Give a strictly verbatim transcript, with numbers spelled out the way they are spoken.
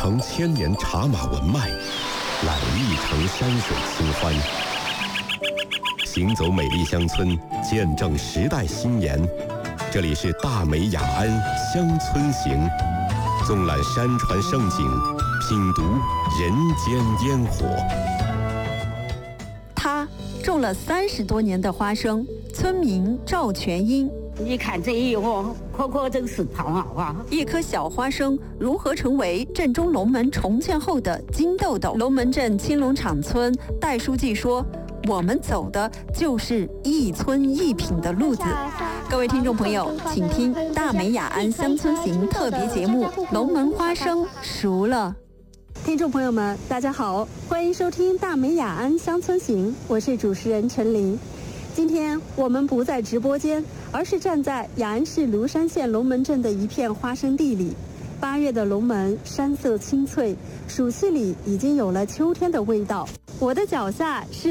承千年茶马文脉，揽一城山水清欢。行走美丽乡村，见证时代新颜。这里是大美雅安乡村行，纵览山川盛景，品读人间烟火。 他种了三十多年的花生，村民赵全英。 你看这一窝，颗颗都是胖好啊！ 一颗小花生如何成为镇中龙门重建后的金豆豆？龙门镇青龙场村戴书记说：“我们走的就是一村一品的路子。”各位听众朋友，请听《大美雅安乡村行》特别节目《龙门花生熟了》。 听众朋友们，大家好，欢迎收听《大美雅安乡村行》，我是主持人陈琳。今天我们不在直播间，而是站在雅安市芦山县龙门镇的一片花生地里。八月的龙门山色青翠，暑气里已经有了秋天的味道。我的脚下是